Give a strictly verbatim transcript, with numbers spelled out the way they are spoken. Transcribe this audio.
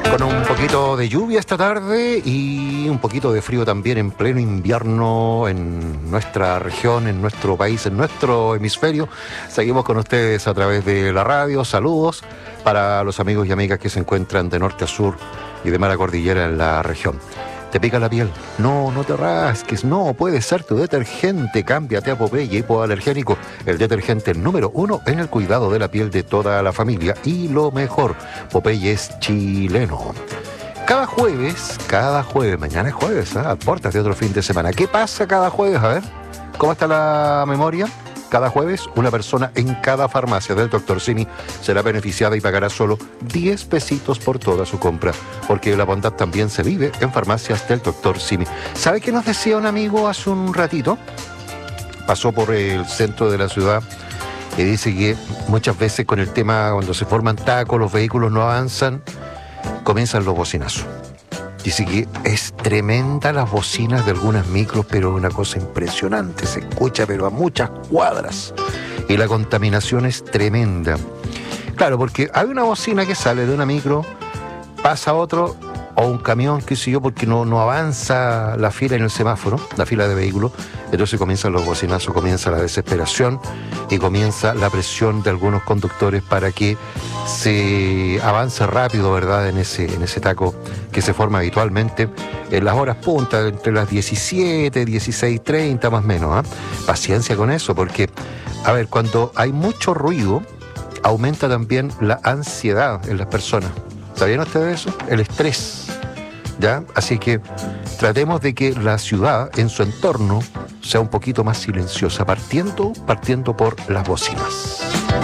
Con un poquito de lluvia esta tarde y un poquito de frío también en pleno invierno en nuestra región, en nuestro país, en nuestro hemisferio. Seguimos con ustedes a través de la radio. Saludos para los amigos y amigas que se encuentran de norte a sur y de mar a cordillera en la región. ¿Te pica la piel? No, no te rasques, no, puede ser tu detergente. Cámbiate a Popeye Hipoalergénico, el detergente número uno en el cuidado de la piel de toda la familia. Y lo mejor, Popeye es chileno. Cada jueves, cada jueves, mañana es jueves, ¿eh? A puertas de otro fin de semana. ¿Qué pasa cada jueves? A ver, ¿cómo está la memoria? Cada jueves, una persona en cada farmacia del doctor Simi será beneficiada y pagará solo diez pesitos por toda su compra, porque la bondad también se vive en farmacias del doctor Simi. ¿Sabe qué nos decía un amigo hace un ratito? Pasó por el centro de la ciudad y dice que muchas veces con el tema, cuando se forman tacos, los vehículos no avanzan, comienzan los bocinazos. Dice que es tremenda las bocinas de algunas micros, pero una cosa impresionante, se escucha pero a muchas cuadras. Y la contaminación es tremenda. Claro, porque hay una bocina que sale de una micro, pasa a otro, o un camión, qué sé yo, porque no, no avanza la fila en el semáforo, la fila de vehículos. Entonces comienzan los bocinazos, comienza la desesperación y comienza la presión de algunos conductores para que se avance rápido, ¿verdad?, en ese, en ese taco que se forma habitualmente en las horas punta, entre las diecisiete, dieciséis treinta más o menos. ¿eh? Paciencia con eso, porque, a ver, cuando hay mucho ruido, aumenta también la ansiedad en las personas. ¿Sabían ustedes eso? El estrés, ¿ya? Así que tratemos de que la ciudad en su entorno sea un poquito más silenciosa, partiendo, partiendo por las bocinas.